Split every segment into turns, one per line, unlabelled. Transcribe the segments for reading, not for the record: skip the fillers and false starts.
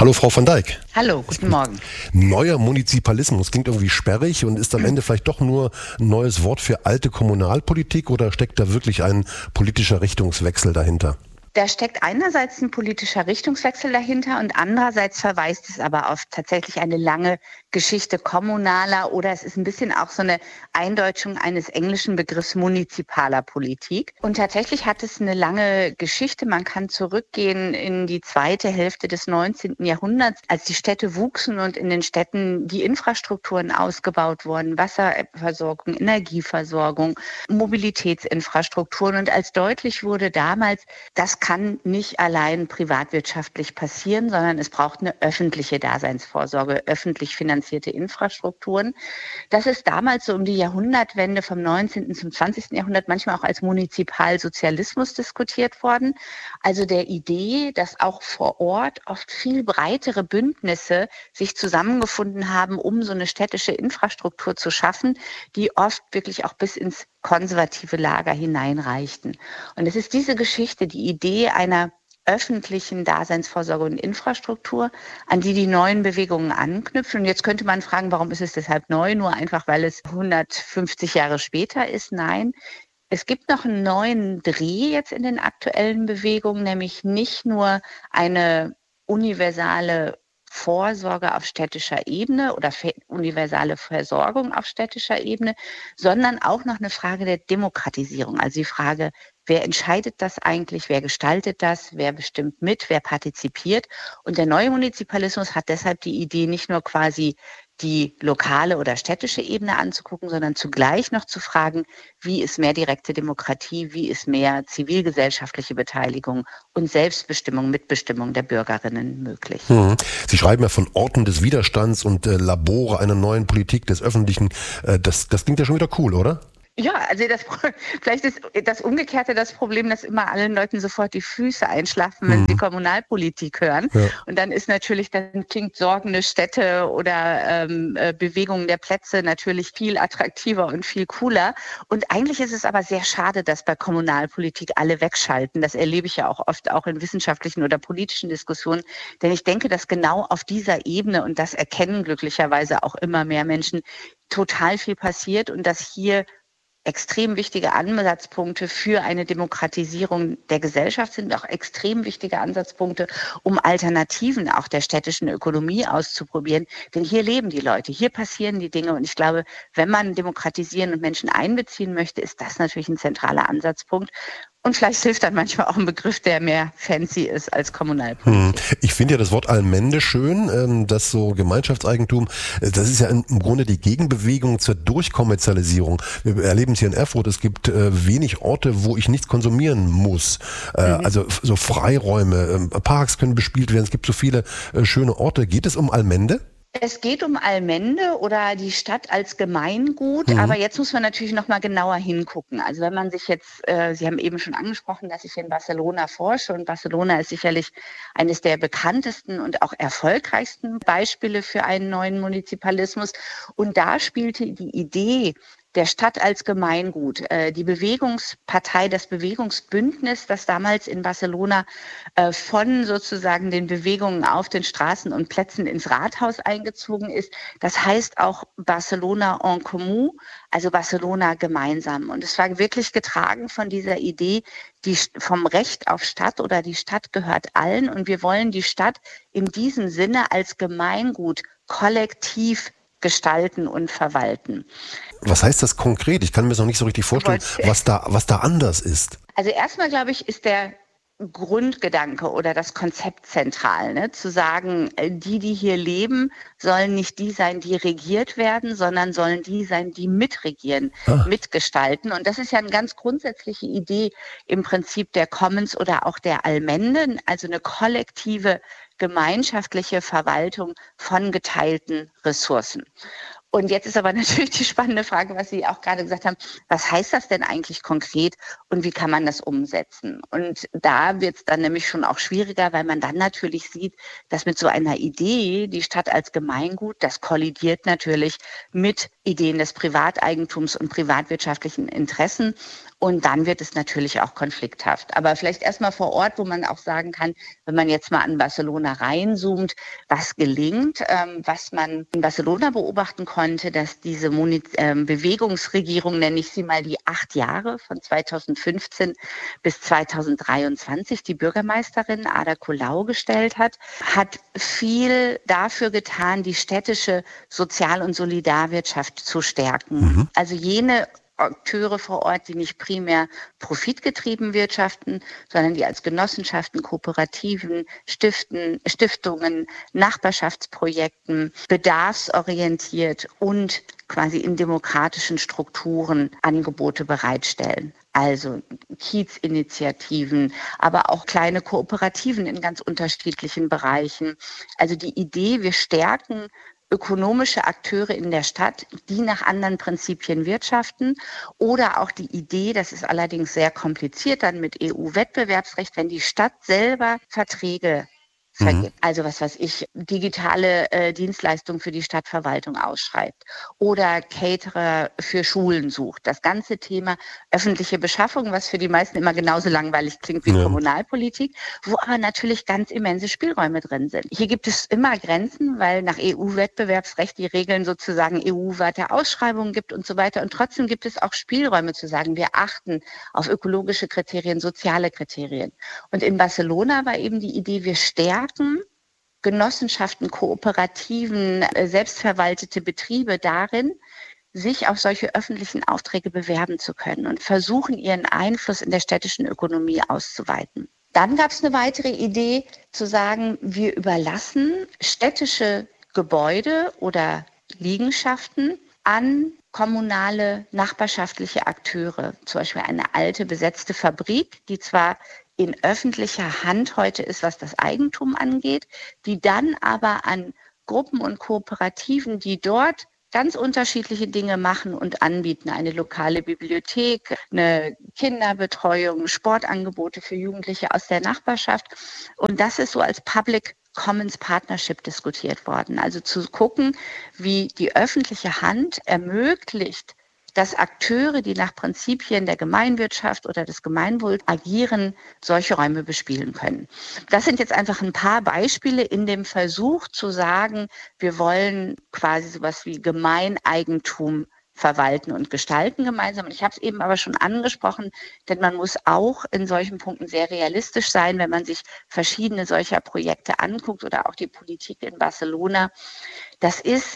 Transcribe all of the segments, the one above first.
Hallo Frau van Dijk.
Hallo, guten Morgen.
Neuer Munizipalismus klingt irgendwie sperrig und ist am Ende vielleicht doch nur ein neues Wort für alte Kommunalpolitik oder steckt da wirklich ein politischer Richtungswechsel dahinter?
Da steckt einerseits ein politischer Richtungswechsel dahinter und andererseits verweist es aber auf tatsächlich eine lange Geschichte kommunaler oder es ist ein bisschen auch so eine Eindeutschung eines englischen Begriffs municipaler Politik. Und tatsächlich hat es eine lange Geschichte. Man kann zurückgehen in die zweite Hälfte des 19. Jahrhunderts, als die Städte wuchsen und in den Städten die Infrastrukturen ausgebaut wurden, Wasserversorgung, Energieversorgung, Mobilitätsinfrastrukturen und als deutlich wurde damals, das kann nicht allein privatwirtschaftlich passieren, sondern es braucht eine öffentliche Daseinsvorsorge, öffentlich finanzierte Infrastrukturen. Das ist damals so um die Jahrhundertwende vom 19. zum 20. Jahrhundert manchmal auch als Munizipalsozialismus diskutiert worden. Also der Idee, dass auch vor Ort oft viel breitere Bündnisse sich zusammengefunden haben, um so eine städtische Infrastruktur zu schaffen, die oft wirklich auch bis ins konservative Lager hineinreichten. Und es ist diese Geschichte, die Idee einer öffentlichen Daseinsvorsorge und Infrastruktur, an die die neuen Bewegungen anknüpfen. Und jetzt könnte man fragen, warum ist es deshalb neu? Nur einfach, weil es 150 Jahre später ist? Nein. Es gibt noch einen neuen Dreh jetzt in den aktuellen Bewegungen, nämlich nicht nur eine universale Vorsorge auf städtischer Ebene oder universale Versorgung auf städtischer Ebene, sondern auch noch eine Frage der Demokratisierung. Also die Frage, wer entscheidet das eigentlich, wer gestaltet das, wer bestimmt mit, wer partizipiert. Und der neue Munizipalismus hat deshalb die Idee, nicht nur quasi die lokale oder städtische Ebene anzugucken, sondern zugleich noch zu fragen, wie ist mehr direkte Demokratie, wie ist mehr zivilgesellschaftliche Beteiligung und Selbstbestimmung, Mitbestimmung der Bürgerinnen möglich.
Sie schreiben ja von Orten des Widerstands und Labore einer neuen Politik des Öffentlichen. Das klingt ja schon wieder cool, oder?
Ja, also vielleicht ist das Umgekehrte das Problem, dass immer allen Leuten sofort die Füße einschlafen, wenn sie Kommunalpolitik hören. Ja. Und dann klingt sorgende Städte oder Bewegungen der Plätze natürlich viel attraktiver und viel cooler. Und eigentlich ist es aber sehr schade, dass bei Kommunalpolitik alle wegschalten. Das erlebe ich ja auch oft auch in wissenschaftlichen oder politischen Diskussionen. Denn ich denke, dass genau auf dieser Ebene, und das erkennen glücklicherweise auch immer mehr Menschen, total viel passiert und dass hier extrem wichtige Ansatzpunkte für eine Demokratisierung der Gesellschaft sind, auch extrem wichtige Ansatzpunkte, um Alternativen auch der städtischen Ökonomie auszuprobieren. Denn hier leben die Leute, hier passieren die Dinge. Und ich glaube, wenn man demokratisieren und Menschen einbeziehen möchte, ist das natürlich ein zentraler Ansatzpunkt. Und vielleicht hilft dann manchmal auch ein Begriff, der mehr fancy ist als Kommunalpolitik.
Ich finde ja das Wort Allmende schön, das so Gemeinschaftseigentum, das ist ja im Grunde die Gegenbewegung zur Durchkommerzialisierung. Wir erleben es hier in Erfurt, es gibt wenig Orte, wo ich nichts konsumieren muss. Also so Freiräume, Parks können bespielt werden, es gibt so viele schöne Orte. Geht es um Allmende?
Es geht um Allmende oder die Stadt als Gemeingut, aber jetzt muss man natürlich noch mal genauer hingucken. Also wenn man sich jetzt, Sie haben eben schon angesprochen, dass ich in Barcelona forsche und Barcelona ist sicherlich eines der bekanntesten und auch erfolgreichsten Beispiele für einen neuen Munizipalismus. Und da spielte die Idee der Stadt als Gemeingut, die Bewegungspartei, das Bewegungsbündnis, das damals in Barcelona von sozusagen den Bewegungen auf den Straßen und Plätzen ins Rathaus eingezogen ist. Das heißt auch Barcelona en commun, also Barcelona gemeinsam. Und es war wirklich getragen von dieser Idee, vom Recht auf Stadt oder die Stadt gehört allen. Und wir wollen die Stadt in diesem Sinne als Gemeingut kollektiv gestalten und verwalten.
Was heißt das konkret? Ich kann mir das noch nicht so richtig vorstellen, was da anders ist.
Also erstmal, glaube ich, ist der Grundgedanke oder das Konzept zentral, ne? Zu sagen, die hier leben, sollen nicht die sein, die regiert werden, sondern sollen die sein, die mitregieren, mitgestalten. Und das ist ja eine ganz grundsätzliche Idee im Prinzip der Commons oder auch der Allmende, also eine kollektive gemeinschaftliche Verwaltung von geteilten Ressourcen. Und jetzt ist aber natürlich die spannende Frage, was Sie auch gerade gesagt haben, was heißt das denn eigentlich konkret und wie kann man das umsetzen? Und da wird es dann nämlich schon auch schwieriger, weil man dann natürlich sieht, dass mit so einer Idee, die Stadt als Gemeingut, das kollidiert natürlich mit Ideen des Privateigentums und privatwirtschaftlichen Interessen. Und dann wird es natürlich auch konflikthaft. Aber vielleicht erstmal vor Ort, wo man auch sagen kann, wenn man jetzt mal an Barcelona reinzoomt, was gelingt, was man in Barcelona beobachten konnte, dass diese Bewegungsregierung, nenne ich sie mal, die 8 Jahre von 2015 bis 2023 die Bürgermeisterin Ada Colau gestellt hat viel dafür getan, die städtische Sozial- und Solidarwirtschaft zu stärken. Also jene Akteure vor Ort, die nicht primär profitgetrieben wirtschaften, sondern die als Genossenschaften, Kooperativen, Stiftungen, Nachbarschaftsprojekten, bedarfsorientiert und quasi in demokratischen Strukturen Angebote bereitstellen. Also Kiezinitiativen, aber auch kleine Kooperativen in ganz unterschiedlichen Bereichen. Also die Idee, wir stärken ökonomische Akteure in der Stadt, die nach anderen Prinzipien wirtschaften, oder auch die Idee, das ist allerdings sehr kompliziert dann mit EU-Wettbewerbsrecht, wenn die Stadt selber Verträge vergibt. Also was weiß ich, digitale Dienstleistungen für die Stadtverwaltung ausschreibt oder Caterer für Schulen sucht. Das ganze Thema öffentliche Beschaffung, was für die meisten immer genauso langweilig klingt wie Kommunalpolitik, wo aber natürlich ganz immense Spielräume drin sind. Hier gibt es immer Grenzen, weil nach EU-Wettbewerbsrecht die Regeln sozusagen EU-weite Ausschreibungen gibt und so weiter. Und trotzdem gibt es auch Spielräume zu sagen, wir achten auf ökologische Kriterien, soziale Kriterien. Und in Barcelona war eben die Idee, wir stärken Genossenschaften, Kooperativen, selbstverwaltete Betriebe darin, sich auf solche öffentlichen Aufträge bewerben zu können und versuchen, ihren Einfluss in der städtischen Ökonomie auszuweiten. Dann gab es eine weitere Idee, zu sagen, wir überlassen städtische Gebäude oder Liegenschaften an kommunale, nachbarschaftliche Akteure. Zum Beispiel eine alte, besetzte Fabrik, die zwar in öffentlicher Hand heute ist, was das Eigentum angeht, die dann aber an Gruppen und Kooperativen, die dort ganz unterschiedliche Dinge machen und anbieten. Eine lokale Bibliothek, eine Kinderbetreuung, Sportangebote für Jugendliche aus der Nachbarschaft. Und das ist so als Public Commons Partnership diskutiert worden. Also zu gucken, wie die öffentliche Hand ermöglicht, dass Akteure, die nach Prinzipien der Gemeinwirtschaft oder des Gemeinwohls agieren, solche Räume bespielen können. Das sind jetzt einfach ein paar Beispiele in dem Versuch zu sagen, wir wollen quasi sowas wie Gemeineigentum verwalten und gestalten gemeinsam. Und ich habe es eben aber schon angesprochen, denn man muss auch in solchen Punkten sehr realistisch sein, wenn man sich verschiedene solcher Projekte anguckt oder auch die Politik in Barcelona. Das ist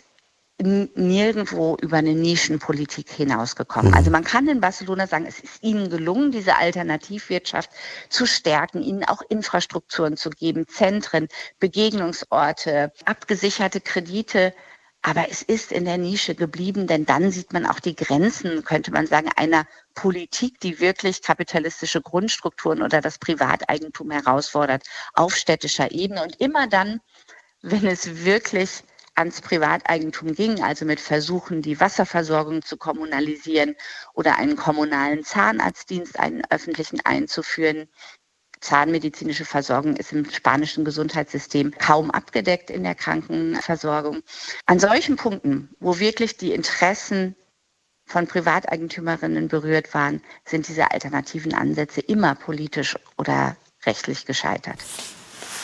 nirgendwo über eine Nischenpolitik hinausgekommen. Also man kann in Barcelona sagen, es ist ihnen gelungen, diese Alternativwirtschaft zu stärken, ihnen auch Infrastrukturen zu geben, Zentren, Begegnungsorte, abgesicherte Kredite. Aber es ist in der Nische geblieben, denn dann sieht man auch die Grenzen, könnte man sagen, einer Politik, die wirklich kapitalistische Grundstrukturen oder das Privateigentum herausfordert auf städtischer Ebene. Und immer dann, wenn es wirklich ans Privateigentum ging, also mit Versuchen, die Wasserversorgung zu kommunalisieren oder einen kommunalen Zahnarztdienst, einen öffentlichen einzuführen. Zahnmedizinische Versorgung ist im spanischen Gesundheitssystem kaum abgedeckt in der Krankenversorgung. An solchen Punkten, wo wirklich die Interessen von Privateigentümerinnen berührt waren, sind diese alternativen Ansätze immer politisch oder rechtlich gescheitert.